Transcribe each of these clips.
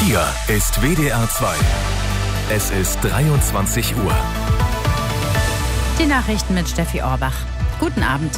Hier ist WDR 2. Es ist 23 Uhr. Die Nachrichten mit Steffi Orbach. Guten Abend.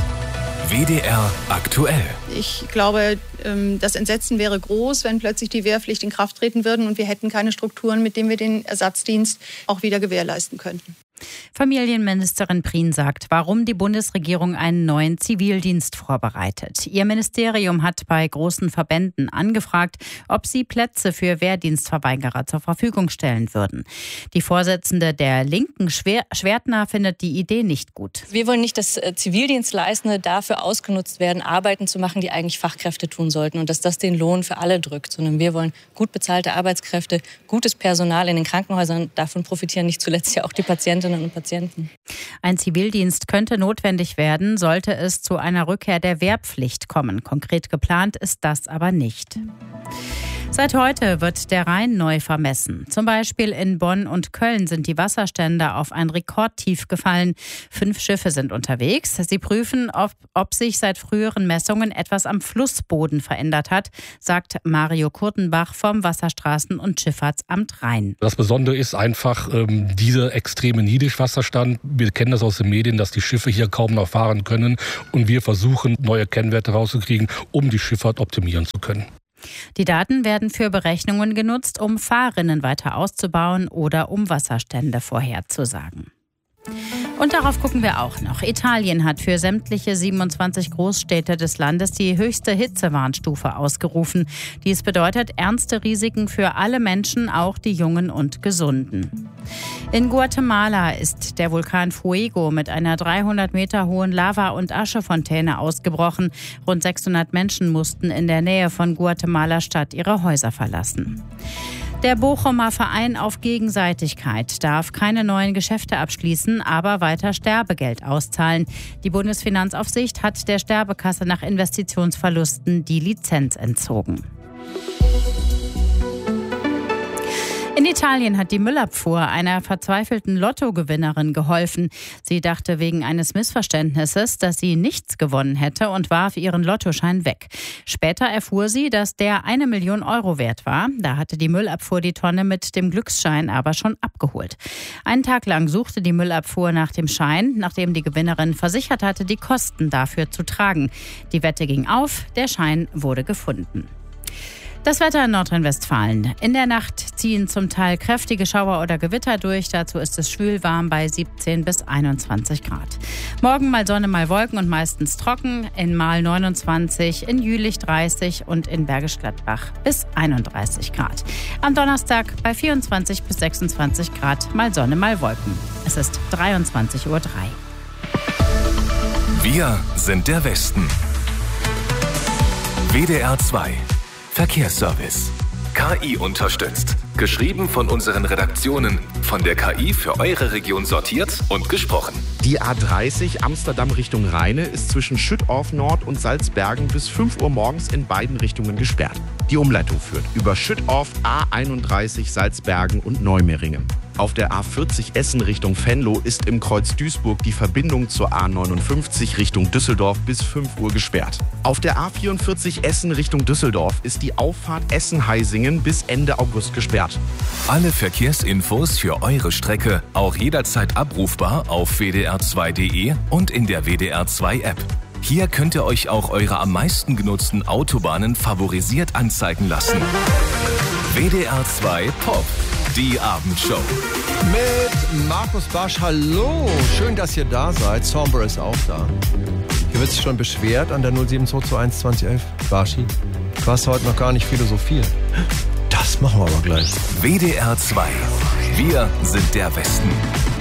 WDR aktuell. Ich glaube, das Entsetzen wäre groß, wenn plötzlich die Wehrpflicht in Kraft treten würde und wir hätten keine Strukturen, mit denen wir den Ersatzdienst auch wieder gewährleisten könnten. Familienministerin Prien sagt, warum die Bundesregierung einen neuen Zivildienst vorbereitet. Ihr Ministerium hat bei großen Verbänden angefragt, ob sie Plätze für Wehrdienstverweigerer zur Verfügung stellen würden. Die Vorsitzende der Linken, Schwertner, findet die Idee nicht gut. Wir wollen nicht, dass Zivildienstleistende dafür ausgenutzt werden, Arbeiten zu machen, die eigentlich Fachkräfte tun sollten und dass das den Lohn für alle drückt, sondern wir wollen gut bezahlte Arbeitskräfte, gutes Personal in den Krankenhäusern. Davon profitieren nicht zuletzt ja auch die Patientinnen und Patienten. Ein Zivildienst könnte notwendig werden, sollte es zu einer Rückkehr der Wehrpflicht kommen. Konkret geplant ist das aber nicht. Seit heute wird der Rhein neu vermessen. Zum Beispiel in Bonn und Köln sind die Wasserstände auf ein Rekordtief gefallen. 5 Schiffe sind unterwegs. Sie prüfen, ob sich seit früheren Messungen etwas am Flussboden verändert hat, sagt Mario Kurtenbach vom Wasserstraßen- und Schifffahrtsamt Rhein. Das Besondere ist einfach dieser extreme Niedrigwasserstand. Wir kennen das aus den Medien, dass die Schiffe hier kaum noch fahren können. Und wir versuchen, neue Kennwerte rauszukriegen, um die Schifffahrt optimieren zu können. Die Daten werden für Berechnungen genutzt, um Fahrrinnen weiter auszubauen oder um Wasserstände vorherzusagen. Und darauf gucken wir auch noch. Italien hat für sämtliche 27 Großstädte des Landes die höchste Hitzewarnstufe ausgerufen. Dies bedeutet ernste Risiken für alle Menschen, auch die Jungen und Gesunden. In Guatemala ist der Vulkan Fuego mit einer 300 Meter hohen Lava- und Aschefontäne ausgebrochen. Rund 600 Menschen mussten in der Nähe von Guatemala-Stadt ihre Häuser verlassen. Der Bochumer Verein auf Gegenseitigkeit darf keine neuen Geschäfte abschließen, aber weiter Sterbegeld auszahlen. Die Bundesfinanzaufsicht hat der Sterbekasse nach Investitionsverlusten die Lizenz entzogen. In Italien hat die Müllabfuhr einer verzweifelten Lottogewinnerin geholfen. Sie dachte wegen eines Missverständnisses, dass sie nichts gewonnen hätte und warf ihren Lottoschein weg. Später erfuhr sie, dass der 1 Million Euro wert war. Da hatte die Müllabfuhr die Tonne mit dem Glücksschein aber schon abgeholt. Einen Tag lang suchte die Müllabfuhr nach dem Schein, nachdem die Gewinnerin versichert hatte, die Kosten dafür zu tragen. Die Wette ging auf, der Schein wurde gefunden. Das Wetter in Nordrhein-Westfalen. In der Nacht ziehen zum Teil kräftige Schauer oder Gewitter durch. Dazu ist es schwülwarm bei 17 bis 21 Grad. Morgen mal Sonne, mal Wolken und meistens trocken. In Mahl 29, in Jülich 30 und in Bergisch Gladbach bis 31 Grad. Am Donnerstag bei 24 bis 26 Grad mal Sonne, mal Wolken. Es ist 23:03 Uhr. Wir sind der Westen. WDR 2. Verkehrsservice. KI unterstützt. Geschrieben von unseren Redaktionen. Von der KI für eure Region sortiert und gesprochen. Die A30 Amsterdam Richtung Rheine ist zwischen Schüttorf Nord und Salzbergen bis 5 Uhr morgens in beiden Richtungen gesperrt. Die Umleitung führt über Schüttorf, A31 Salzbergen und Neumeringen. Auf der A40 Essen Richtung Venlo ist im Kreuz Duisburg die Verbindung zur A59 Richtung Düsseldorf bis 5 Uhr gesperrt. Auf der A44 Essen Richtung Düsseldorf ist die Auffahrt Essen-Heisingen bis Ende August gesperrt. Alle Verkehrsinfos für eure Strecke auch jederzeit abrufbar auf wdr2.de und in der WDR 2 App. Hier könnt ihr euch auch eure am meisten genutzten Autobahnen favorisiert anzeigen lassen. WDR 2 Pop. Die Abendshow. Mit Markus Barsch. Hallo, schön, dass ihr da seid. Somber ist auch da. Hier wird sich schon beschwert an der 07221 2011. Barschi, du hast heute noch gar nicht philosophiert. Das machen wir aber gleich. WDR 2. Wir sind der Westen.